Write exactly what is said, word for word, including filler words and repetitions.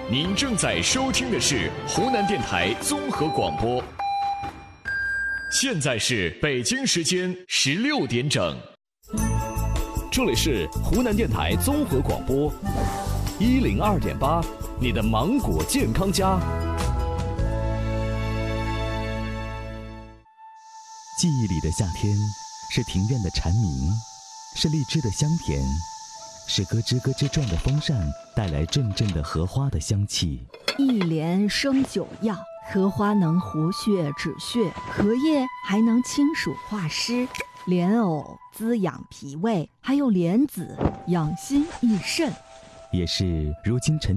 您正在收听的是湖南电台综合广播。现在是北京时间十六点整， 这里是湖南电台综合广播一零二点八，你的芒果健康家。 记忆里的夏天，是庭院的蝉鸣，是荔枝的香甜，是咯吱咯吱转的风扇带来阵阵的荷花的香气。 一莲生九药，荷花能活血止血，荷叶还能清暑化湿，莲藕滋养脾胃，还有莲子养心益肾， 也是如今陈